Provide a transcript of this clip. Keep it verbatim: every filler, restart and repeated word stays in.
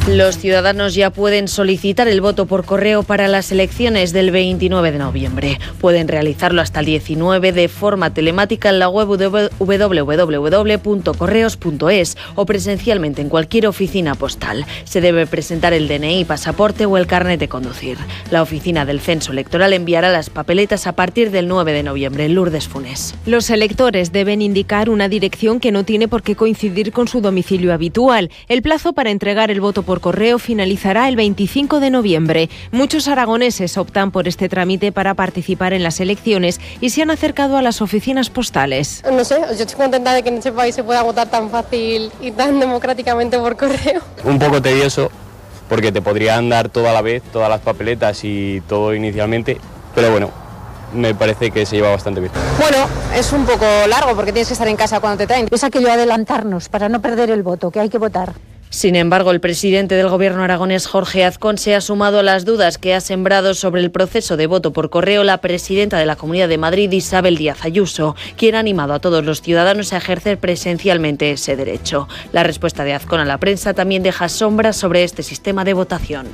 Los ciudadanos ya pueden solicitar el voto por correo para las elecciones del veintinueve de noviembre. Pueden realizarlo hasta el diecinueve de forma telemática en la web doble u doble u doble u punto correos punto es o presencialmente en cualquier oficina postal. Se debe presentar el D N I, pasaporte o el carnet de conducir. La oficina del Censo Electoral enviará las papeletas a partir del nueve de noviembre. Lourdes Funes. Los electores deben indicar una dirección que no tiene por qué coincidir con su domicilio habitual. El plazo para entregar el voto por correo finalizará el veinticinco de noviembre. Muchos aragoneses optan por este trámite para participar en las elecciones y se han acercado a las oficinas postales. No sé, yo estoy contenta de que en este país se pueda votar tan fácil y tan democráticamente por correo. Un poco tedioso porque te podrían dar toda la vez, todas las papeletas y todo inicialmente, pero bueno, me parece que se lleva bastante bien. Bueno, es un poco largo porque tienes que estar en casa cuando te traen. Es aquello adelantarnos para no perder el voto, que hay que votar. Sin embargo, el presidente del Gobierno aragonés, Jorge Azcón, se ha sumado a las dudas que ha sembrado sobre el proceso de voto por correo la presidenta de la Comunidad de Madrid, Isabel Díaz Ayuso, quien ha animado a todos los ciudadanos a ejercer presencialmente ese derecho. La respuesta de Azcón a la prensa también deja sombras sobre este sistema de votación.